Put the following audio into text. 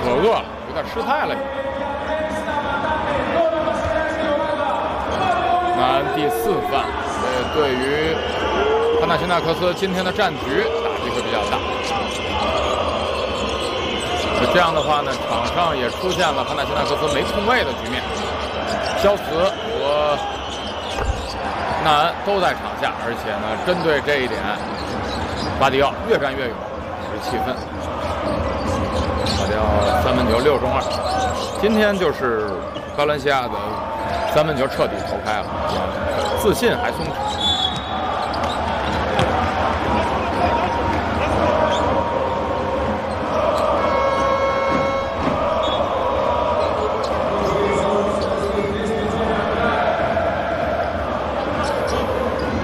可饿了，有点失态了。南第4犯，对于潘纳辛纳克斯今天的战局打击会比较大。这样的话呢，场上也出现了潘纳辛纳克斯没空位的局面。肖茨和纳恩都在场下，而且呢，针对这一点，巴迪奥越战越勇，是气氛。巴迪奥3分球6中2，今天就是巴伦西亚的3分球彻底投开了，自信还松弛。